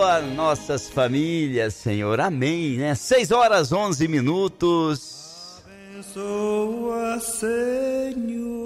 Nossas famílias, Senhor, amém, né? 6h11. Abençoa, Senhor,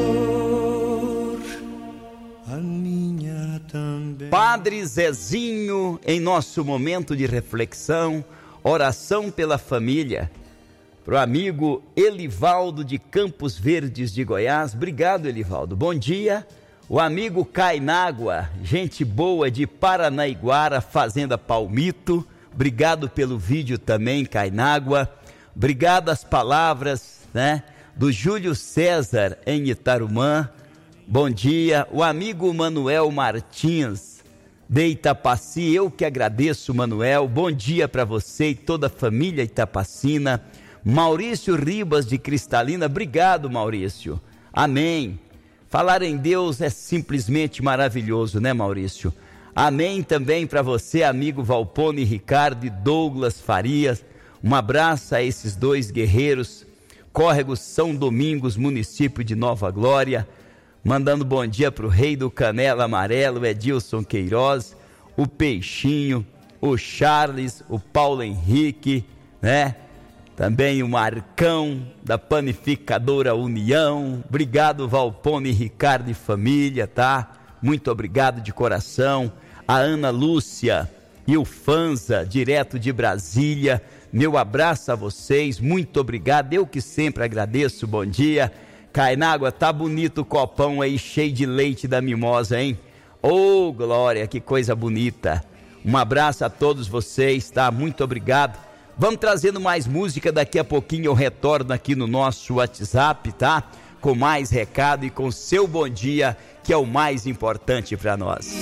a minha também. Padre Zezinho, em nosso momento de reflexão, oração pela família, pro amigo Elivaldo de Campos Verdes de Goiás. Obrigado, Elivaldo, bom dia. O amigo Cainágua, gente boa de Paranaiguara, Fazenda Palmito, obrigado pelo vídeo também, Cainágua. Obrigado às palavras, né, do Júlio César em Itarumã. Bom dia. O amigo Manuel Martins de Itapaci, eu que agradeço, Manuel. Bom dia para você e toda a família itapacina. Maurício Ribas de Cristalina, obrigado, Maurício. Amém. Falar em Deus é simplesmente maravilhoso, né, Maurício? Amém também para você, amigo Valpone Ricardo e Douglas Farias. Um abraço a esses dois guerreiros. Córrego São Domingos, município de Nova Glória. Mandando bom dia para o Rei do Canela Amarelo, Edilson Queiroz, o Peixinho, o Charles, o Paulo Henrique, né? Também o Marcão, da Panificadora União. Obrigado, Valpone, Ricardo e família, tá? Muito obrigado de coração. A Ana Lúcia e o Fanza, direto de Brasília. Meu abraço a vocês, muito obrigado. Eu que sempre agradeço, bom dia. Cainágua, tá bonito o copão aí, cheio de leite da mimosa, hein? Ô, glória, que coisa bonita. Um abraço a todos vocês, tá? Muito obrigado. Vamos trazendo mais música, daqui a pouquinho eu retorno aqui no nosso WhatsApp, tá? Com mais recado e com seu bom dia, que é o mais importante para nós.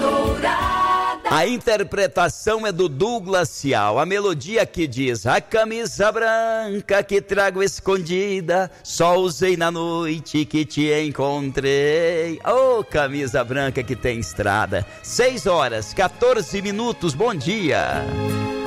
A interpretação é do Douglas Cial, a melodia que diz: a camisa branca que trago escondida, só usei na noite que te encontrei. Ô, camisa branca que tem estrada. 6h14, bom dia.